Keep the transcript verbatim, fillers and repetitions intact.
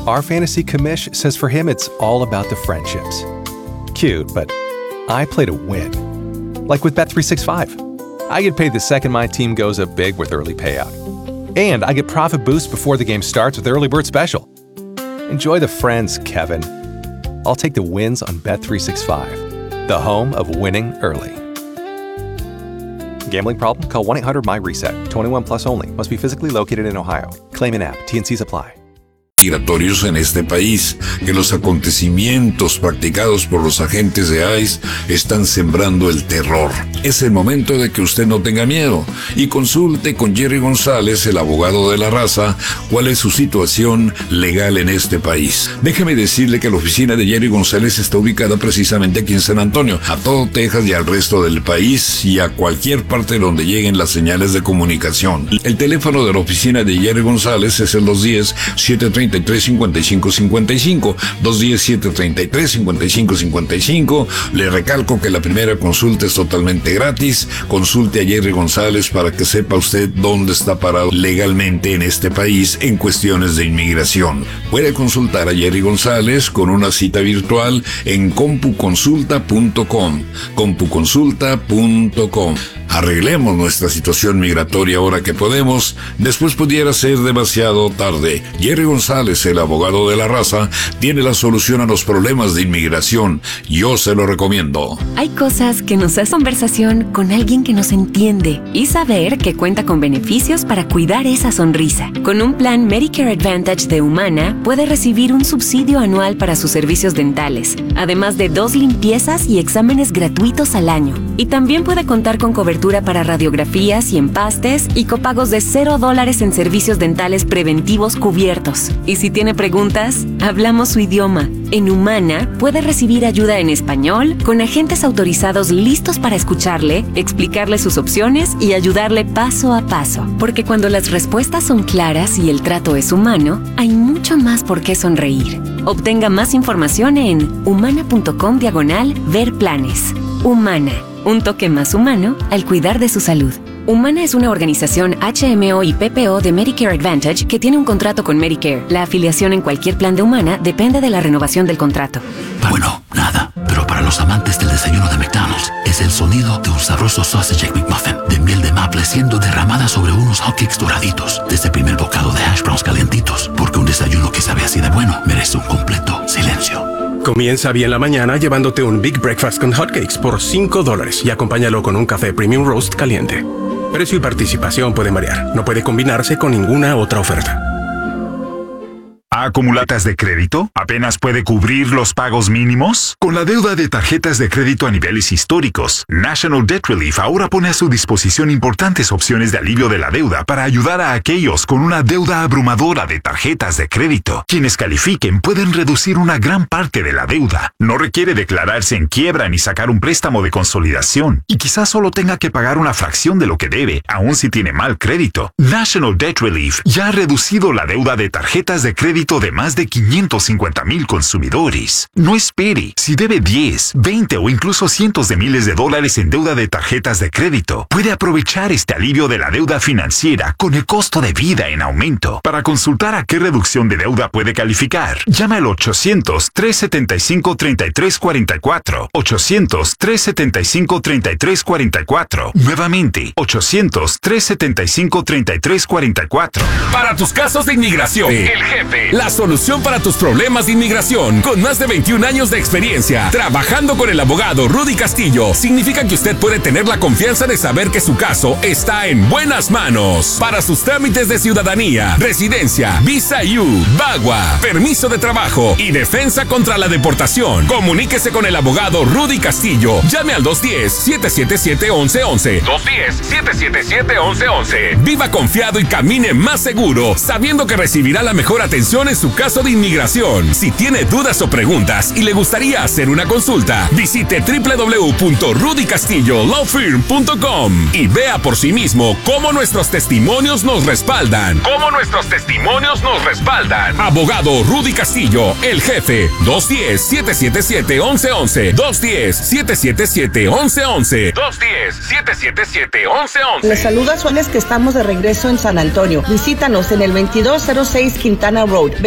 our fantasy commish says for him it's all about the friendships. Cute, but I play to win. Like with Bet three sixty-five. I get paid the second my team goes up big with early payout. And I get profit boost before the game starts with Early Bird Special. Enjoy the friends, Kevin. I'll take the wins on Bet three sixty-five, the home of winning early. Gambling problem? Call one eight hundred M Y reset. twenty-one plus only. Must be physically located in Ohio. Claim in app. T N Cs apply. Migratorios en este país, que los acontecimientos practicados por los agentes de I C E están sembrando el terror. Es el momento de que usted no tenga miedo y consulte con Jerry González, el abogado de la raza, cuál es su situación legal en este país. Déjeme decirle que la oficina de Jerry González está ubicada precisamente aquí en San Antonio, a todo Texas y al resto del país y a cualquier parte donde lleguen las señales de comunicación. El teléfono de la oficina de Jerry González es el dos uno cero, siete tres tres, cinco cinco cinco cinco, dos uno cero, siete tres tres, cinco cinco cinco cinco. Le recalco que la primera consulta es totalmente gratis. Consulte a Jerry González para que sepa usted dónde está parado legalmente en este país en cuestiones de inmigración. Puede consultar a Jerry González con una cita virtual en compu consulta punto com. compu consulta punto com. Arreglemos nuestra situación migratoria ahora que podemos. Después pudiera ser demasiado tarde. Jerry González, el abogado de la raza, tiene la solución a los problemas de inmigración. Yo se lo recomiendo. Hay cosas que nos hacen conversación con alguien que nos entiende y saber que cuenta con beneficios para cuidar esa sonrisa. Con un plan Medicare Advantage de Humana, puede recibir un subsidio anual para sus servicios dentales, además de dos limpiezas y exámenes gratuitos al año. Y también puede contar con cobertura para radiografías y empastes y copagos de cero dólares en servicios dentales preventivos cubiertos. Y si tiene preguntas, hablamos su idioma. En Humana puede recibir ayuda en español con agentes autorizados listos para escucharle, explicarle sus opciones y ayudarle paso a paso. Porque cuando las respuestas son claras y el trato es humano, hay mucho más por qué sonreír. Obtenga más información en humana.com diagonal ver planes. Humana, un toque más humano al cuidar de su salud. Humana es una organización H M O y P P O de Medicare Advantage que tiene un contrato con Medicare. La afiliación en cualquier plan de Humana depende de la renovación del contrato. Bueno, nada. Pero para los amantes del desayuno de McDonald's, es el sonido de un sabroso sausage McMuffin de miel de maple siendo derramada sobre unos hotcakes doraditos desde el primer bocado de hash browns calientitos. Porque un desayuno que sabe así de bueno merece un completo silencio. Comienza bien la mañana llevándote un Big Breakfast con hotcakes por cinco dólares y acompáñalo con un café Premium Roast caliente. Precio y participación puede variar. No puede combinarse con ninguna otra oferta. ¿Acumulatas de crédito? ¿Apenas puede cubrir los pagos mínimos? Con la deuda de tarjetas de crédito a niveles históricos, National Debt Relief ahora pone a su disposición importantes opciones de alivio de la deuda para ayudar a aquellos con una deuda abrumadora de tarjetas de crédito. Quienes califiquen pueden reducir una gran parte de la deuda. No requiere declararse en quiebra ni sacar un préstamo de consolidación. Y quizás solo tenga que pagar una fracción de lo que debe, aun si tiene mal crédito. National Debt Relief ya ha reducido la deuda de tarjetas de crédito de más de quinientos cincuenta mil consumidores. No espere. Si debe diez, veinte o incluso cientos de miles de dólares en deuda de tarjetas de crédito, puede aprovechar este alivio de la deuda financiera con el costo de vida en aumento. Para consultar a qué reducción de deuda puede calificar, llama al ochocientos, tres setenta y cinco, treinta y tres cuarenta y cuatro. ochocientos, tres setenta y cinco, treinta y tres cuarenta y cuatro. Nuevamente, ochocientos, tres setenta y cinco, treinta y tres cuarenta y cuatro. Para tus casos de inmigración, el jefe. La solución para tus problemas de inmigración. Con más de veintiún años de experiencia trabajando con el abogado Rudy Castillo, significa que usted puede tener la confianza de saber que su caso está en buenas manos. Para sus trámites de ciudadanía, residencia, visa U, VAWA, permiso de trabajo y defensa contra la deportación, comuníquese con el abogado Rudy Castillo. Llame al dos uno cero, siete siete siete, once once. dos uno cero, siete siete siete, once once. Viva confiado y camine más seguro, sabiendo que recibirá la mejor atención en su caso de inmigración. Si tiene dudas o preguntas y le gustaría hacer una consulta, visite doble u doble u doble u punto rudy castillo law firm punto com y vea por sí mismo cómo nuestros testimonios nos respaldan. Cómo nuestros testimonios nos respaldan. Abogado Rudy Castillo, el jefe. dos uno cero, siete siete siete, once once. dos uno cero, siete siete siete, once once. dos uno cero, siete siete siete, once once. Les saluda Suárez, que estamos de regreso en San Antonio. Visítanos en el veintidós cero seis Quintana Road.